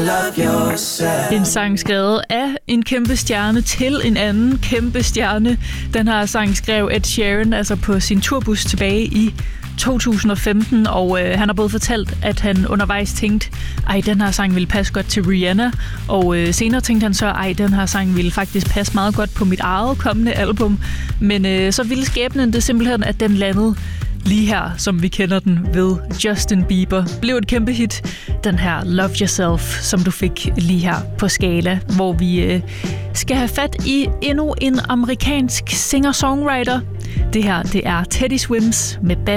love yourself. En sang skrevet af en kæmpe stjerne til en anden kæmpe stjerne. Den her sang skrev Ed Sheeran altså på sin turbus tilbage i 2015, og han har både fortalt, at han undervejs tænkte, den her sang ville passe godt til Rihanna, og senere tænkte han så, den her sang ville faktisk passe meget godt på mit eget kommende album, men så ville skæbnen det simpelthen, at den landede lige her, som vi kender den ved Justin Bieber. Blev et kæmpe hit, den her Love Yourself, som du fik lige her på Skala, hvor vi skal have fat i endnu en amerikansk singer-songwriter. Det her, det er Teddy Swims med Bad